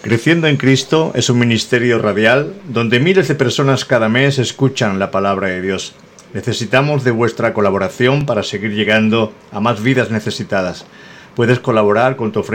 Creciendo en Cristo es un ministerio radial donde miles de personas cada mes escuchan la palabra de Dios. Necesitamos de vuestra colaboración para seguir llegando a más vidas necesitadas. Puedes colaborar con tu ofrenda